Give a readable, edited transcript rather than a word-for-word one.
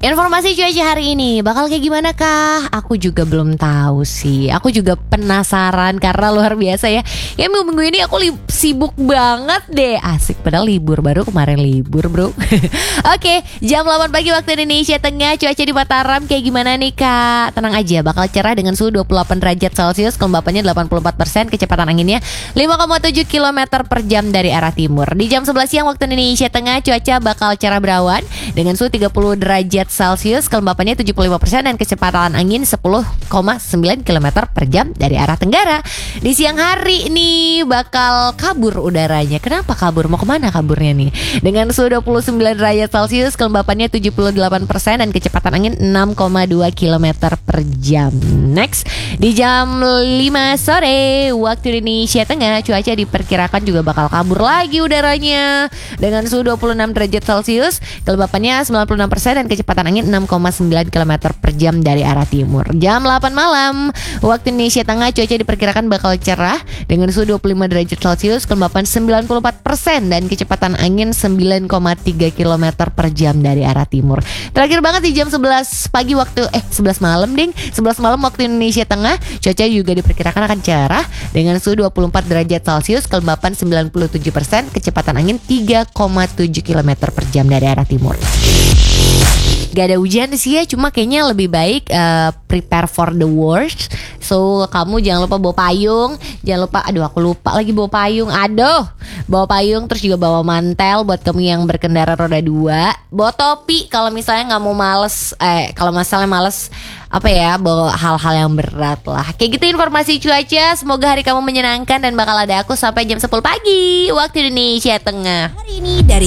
Informasi cuaca hari ini bakal kayak gimana kah? Aku juga belum tahu sih. Aku juga penasaran karena luar biasa ya. Ya minggu ini aku sibuk banget deh. Asik, padahal libur, baru kemarin libur bro. Oke, jam 8 pagi waktu Indonesia Tengah. Cuaca di Mataram kayak gimana nih kak? Tenang aja, bakal cerah dengan suhu 28 derajat Celcius. Kelembapannya 84%, kecepatan anginnya 5,7 km per jam dari arah timur. Di jam 11 siang waktu Indonesia Tengah, cuaca bakal cerah berawan dengan suhu 30 derajat Celcius, kelembapannya 75% dan kecepatan angin 10,9 km per jam dari arah tenggara. Di siang hari nih bakal kabur udaranya. Kenapa kabur? Mau kemana kaburnya nih? Dengan suhu 29 derajat Celcius, kelembapannya 78% dan kecepatan angin 6,2 km per jam. Next, di jam 5 sore waktu Indonesia Tengah, cuaca diperkirakan juga bakal kabur lagi udaranya dengan suhu 26 derajat Celcius, kelembapannya 96% dan kecepatan angin 6,9 km per jam dari arah timur. Jam 8 malam waktu Indonesia Tengah, cuaca diperkirakan bakal cerah dengan suhu 25 derajat Celcius, kelembapan 94% dan kecepatan angin 9,3 km per jam dari arah timur. Terakhir banget di jam 11 pagi waktu 11 malam ding. 11 malam waktu Indonesia Tengah, cuaca juga diperkirakan akan cerah dengan suhu 24 derajat Celcius, kelembapan 97%, kecepatan angin 3,7 km per jam dari arah timur. Gak ada hujan sih ya, cuma kayaknya lebih baik prepare for the worst. So kamu jangan lupa bawa payung. Jangan lupa, aku lupa lagi bawa payung. Bawa payung, terus juga bawa mantel buat kamu yang berkendara roda 2. Bawa topi kalau misalnya gak mau males. Kalau misalnya males bawa hal-hal yang berat lah. Kayak gitu informasi cuaca. Semoga hari kamu menyenangkan dan bakal ada aku sampai jam 10 pagi waktu Indonesia Tengah. Hari ini dari